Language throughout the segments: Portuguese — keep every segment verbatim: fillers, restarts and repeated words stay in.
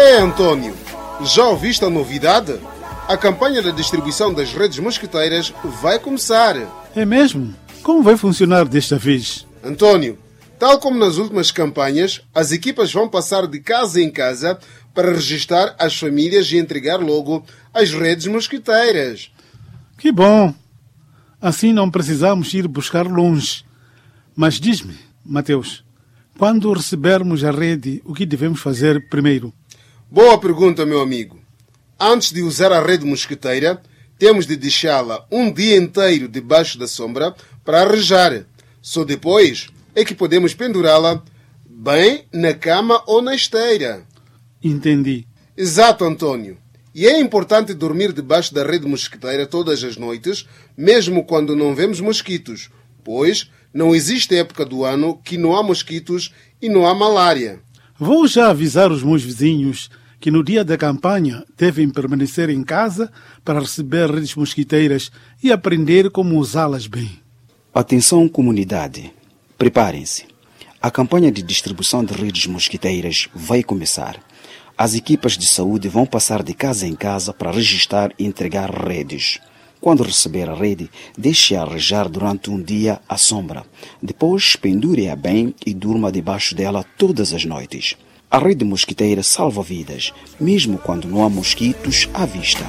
Ei, Antônio, já ouviste a novidade? A campanha da distribuição das redes mosquiteiras vai começar. É mesmo? Como vai funcionar desta vez? Antônio, tal como nas últimas campanhas, as equipas vão passar de casa em casa para registar as famílias e entregar logo as redes mosquiteiras. Que bom! Assim não precisamos ir buscar longe. Mas diz-me, Mateus, quando recebermos a rede, o que devemos fazer primeiro? Boa pergunta, meu amigo. Antes de usar a rede mosquiteira, temos de deixá-la um dia inteiro debaixo da sombra para arejar. Só depois é que podemos pendurá-la bem na cama ou na esteira. Entendi. Exato, Antônio. E é importante dormir debaixo da rede mosquiteira todas as noites, mesmo quando não vemos mosquitos, pois não existe época do ano que não há mosquitos e não há malária. Vou já avisar os meus vizinhos que no dia da campanha devem permanecer em casa para receber redes mosquiteiras e aprender como usá-las bem. Atenção, comunidade. Preparem-se. A campanha de distribuição de redes mosquiteiras vai começar. As equipas de saúde vão passar de casa em casa para registrar e entregar redes. Quando receber a rede, deixe-a arejar durante um dia à sombra. Depois, pendure-a bem e durma debaixo dela todas as noites. A rede mosquiteira salva vidas, mesmo quando não há mosquitos à vista.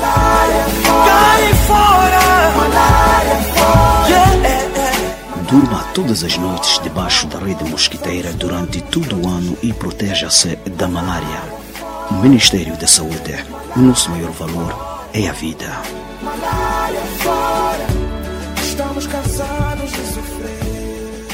Durma todas as noites debaixo da rede mosquiteira durante todo o ano e proteja-se da malária. O Ministério da Saúde, o nosso maior valor é a vida. Estamos cansados de sofrer.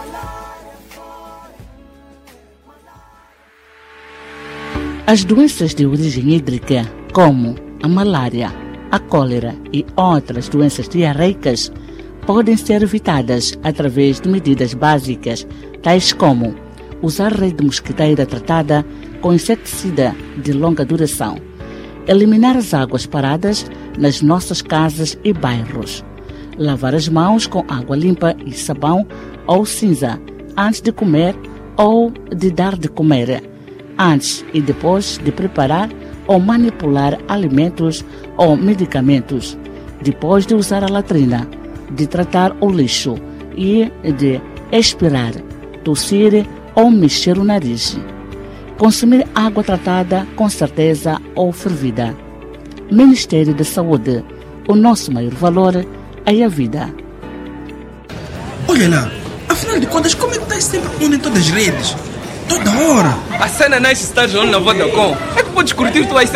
As doenças de origem hídrica, como a malária, a cólera e outras doenças diarreicas, podem ser evitadas através de medidas básicas, tais como usar rede mosquiteira tratada com inseticida de longa duração, eliminar as águas paradas nas nossas casas e bairros, lavar as mãos com água limpa e sabão ou cinza antes de comer ou de dar de comer, antes e depois de preparar ou manipular alimentos ou medicamentos, depois de usar a latrina, de tratar o lixo e de expirar, tossir ou mexer o nariz. Consumir água tratada com certeza ou fervida. Ministério da Saúde. O nosso maior valor é a vida. Olha lá, afinal de contas, como é que estás sempre on em todas as redes? Toda hora. A cena não é estar on na Vodacom. É que podes curtir tuas cenas